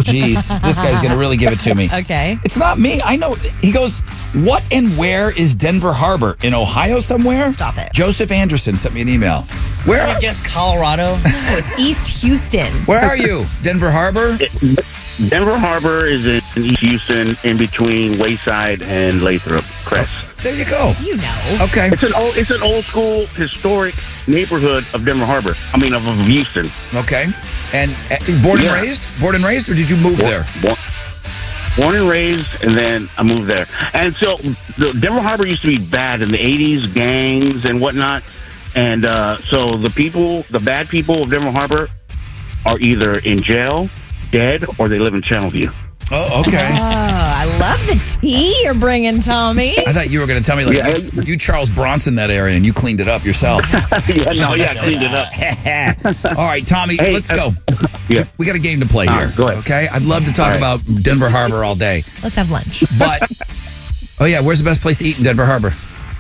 geez, this guy's going to really give it to me. Okay. It's not me. I know. He goes, what and where is Denver Harbor? In Ohio somewhere? Stop it. Joseph Anderson sent me an email. Where I guess Colorado. No, it's East Houston. Where are you? Denver Harbor? Denver Harbor is in East Houston, in between Wayside and Lathrop Crest. There you go. You know. Okay. It's an old school, historic neighborhood of Denver Harbor. I mean, of Houston. Okay. And born and Yeah. raised? Born and raised, or did you move there? Born and raised, and then I moved there. And so the Denver Harbor used to be bad in the 80s, gangs and whatnot. And so the bad people of Denver Harbor are either in jail, dead, or they live in Channelview. Oh, okay. I love the tea you're bringing, Tommy. I thought you were going to tell me, you Charles Bronson that area, and you cleaned it up yourself. I cleaned it up. All right, Tommy, let's go. Yeah. We got a game to play here. Go ahead. Okay? I'd love to talk about Denver Harbor all day. Let's have lunch. But, where's the best place to eat in Denver Harbor?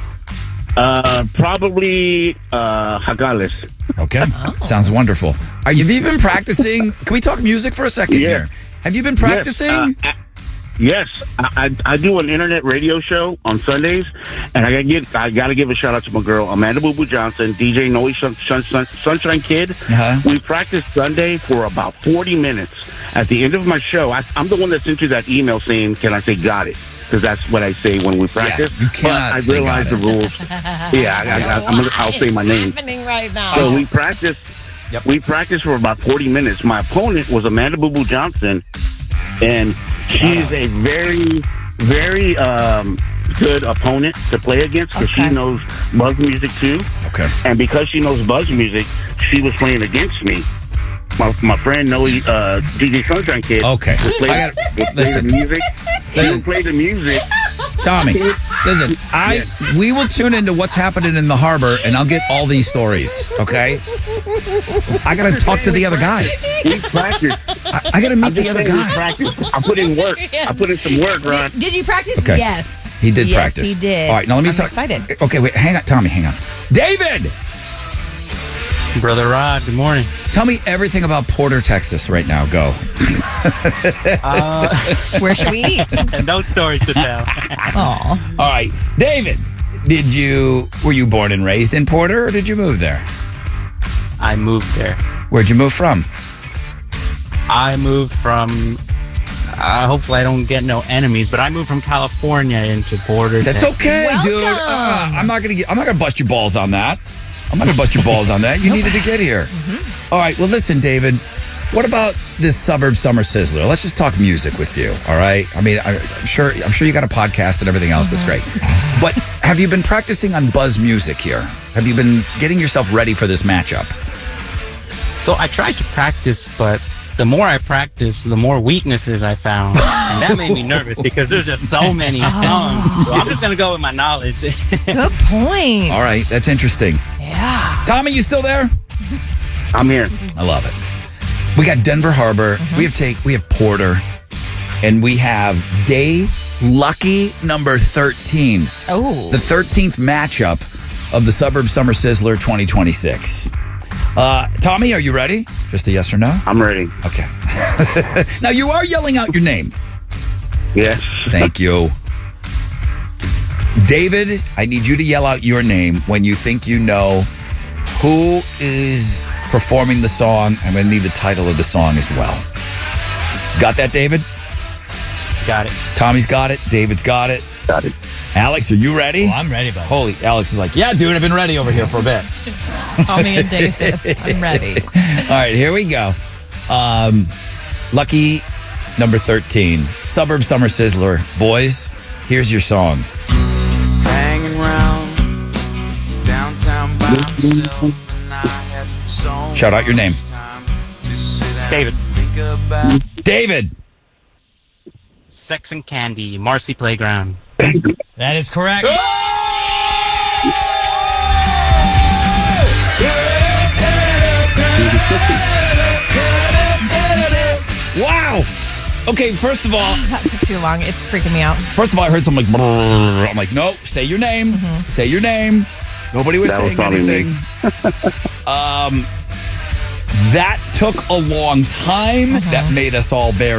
Probably Jagales. Okay. Sounds wonderful. Have you been practicing? Can we talk music for a second here? Have you been practicing? Yes, I do an internet radio show on Sundays, and I gotta give a shout out to my girl Amanda Boo Boo Johnson, DJ Noe Sunshine Kid. We practiced Sunday for about 40 minutes. At the end of my show, I'm the one that sent you that email saying, "Can I say got it?" Because that's what I say when we practice. Yeah, you cannot. But I say realized got the rules. I'll say my name. Happening right now. So we practiced. Yep. We practiced for about 40 minutes. My opponent was Amanda Boo Boo Johnson, and she's a very, very good opponent to play against because she knows buzz music too. Okay. And because she knows buzz music, she was playing against me. My friend Noe, DJ Sunshine Kid. Okay. Listen. The music. He would play the music. Tommy, listen, we will tune into what's happening in the harbor, and I'll get all these stories, okay? I got to talk to the other guy. We practice. I got to meet the other guy. Practice. I put in work. I put in some work, Ron. Did you practice? Okay. Yes. He did practice. Yes, he did. All right, now let me I'm excited. Okay, wait, hang on. Tommy, hang on. David! Brother Rod, good morning. Tell me everything about Porter, Texas right now. Go. Where should we eat? No stories to tell. Aw. All right, David, were you born and raised in Porter, or did you move there? I moved there. Where'd you move from? I moved from, hopefully I don't get no enemies, but I moved from California into Porter. That's Texas. okay, dude. Welcome. I'm not gonna bust your balls on that. I'm not gonna bust your balls on that. You needed to get here. Mm-hmm. All right. Well, listen, David. What about this Suburb Summer Sizzler? Let's just talk music with you. All right. I mean, I'm sure you got a podcast and everything else. That's great. But have you been practicing on buzz music here? Have you been getting yourself ready for this matchup? So I tried to practice, but the more I practiced, the more weaknesses I found. And that made me nervous because there's just so many songs. So I'm just going to go with my knowledge. Good point. All right. That's interesting. Yeah. Tommy, you still there? I'm here. I love it. We got Denver Harbor. We have Porter. And we have day lucky number 13. Oh. The 13th matchup of the Suburb Summer Sizzler 2026. Tommy, are you ready? Just a yes or no? I'm ready. Okay. Now, you are yelling out your name. Yes. Thank you. David, I need you to yell out your name when you think you know who is performing the song. I'm going to need the title of the song as well. Got that, David? Got it. Tommy's got it. David's got it. Got it. Alex, are you ready? Oh, I'm ready, buddy. Holy, Alex is like, yeah, dude, I've been ready over here for a bit. Tommy and David. I'm ready. All right, here we go. Lucky number 13, Suburb Summer Sizzler. Boys, here's your song. Hanging round downtown by myself, and I had so Shout out your name. time to sit down David. and think about David. Sex and Candy, Marcy Playground. That is correct. Wow. Okay, first of all, That took too long. It's freaking me out. I heard something like, brrr. I'm like, no, say your name. Say your name. Nobody was That was saying probably me. anything. That took a long time. That made us all very